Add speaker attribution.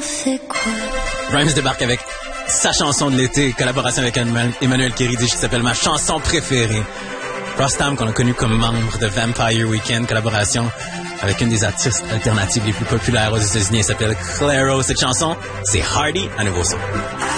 Speaker 1: c'est quoi?
Speaker 2: Grimes débarque avec sa chanson de l'été, collaboration avec Emmanuel Kéridi, qui s'appelle Ma chanson préférée. Rostam, qu'on a connu comme membre de Vampire Weekend, collaboration avec une des artistes alternatives les plus populaires aux États-Unis, elle s'appelle Clairo. Cette chanson, c'est Hardy, un nouveau son.